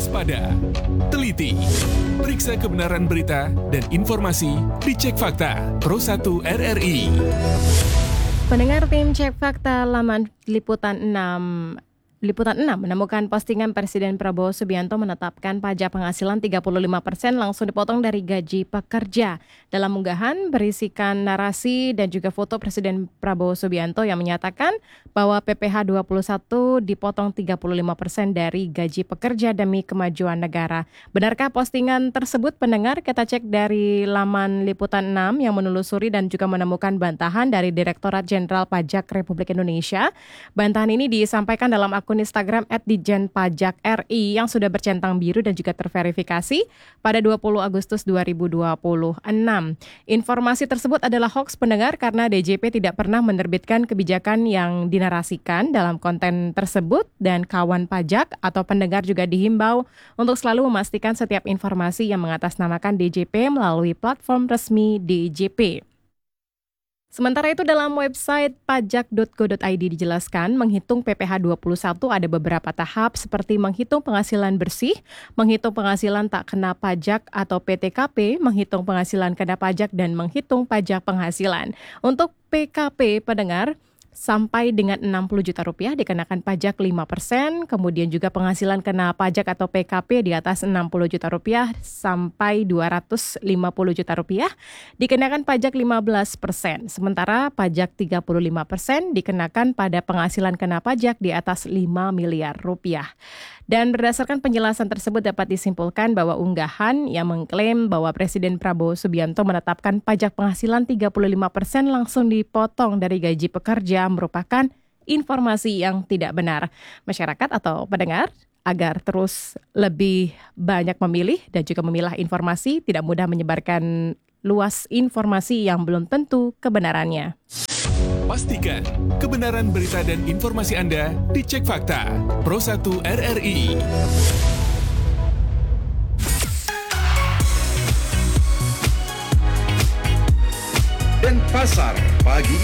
waspada, teliti, periksa kebenaran berita dan informasi di Cek Fakta Pro 1 RRI. Pendengar tim Cek Fakta laman Liputan 6 menemukan postingan Presiden Prabowo Subianto menetapkan pajak penghasilan 35% langsung dipotong dari gaji pekerja. Dalam unggahan berisikan narasi dan juga foto Presiden Prabowo Subianto yang menyatakan bahwa PPh 21 dipotong 35% dari gaji pekerja demi kemajuan negara. Benarkah postingan tersebut, pendengar? Kita cek dari laman Liputan 6 yang menelusuri dan juga menemukan bantahan dari Direktorat Jenderal Pajak Republik Indonesia. Bantahan ini disampaikan dalam akun Instagram @dijenpajakri yang sudah bercentang biru dan juga terverifikasi pada 20 Agustus 2026. Informasi tersebut adalah hoax, pendengar, karena DJP tidak pernah menerbitkan kebijakan yang dinarasikan dalam konten tersebut, dan kawan pajak atau pendengar juga dihimbau untuk selalu memastikan setiap informasi yang mengatasnamakan DJP melalui platform resmi DJP. Sementara itu dalam website pajak.go.id dijelaskan menghitung PPh 21 ada beberapa tahap seperti menghitung penghasilan bersih, menghitung penghasilan tak kena pajak atau PTKP, menghitung penghasilan kena pajak, dan menghitung pajak penghasilan. Untuk PKP, pendengar, sampai dengan 60 juta rupiah dikenakan pajak 5%, kemudian juga penghasilan kena pajak atau PKP di atas 60 juta rupiah sampai 250 juta rupiah dikenakan pajak 15%, sementara pajak 35% dikenakan pada penghasilan kena pajak di atas 5 miliar rupiah. Dan berdasarkan penjelasan tersebut dapat disimpulkan bahwa unggahan yang mengklaim bahwa Presiden Prabowo Subianto menetapkan pajak penghasilan 35% langsung dipotong dari gaji pekerja merupakan informasi yang tidak benar. Masyarakat atau pendengar, agar terus lebih banyak memilih dan juga memilah informasi, tidak mudah menyebarkan luas informasi yang belum tentu kebenarannya. Pastikan kebenaran berita dan informasi Anda di Cek Fakta Pro 1 RRI. Denpasar pagi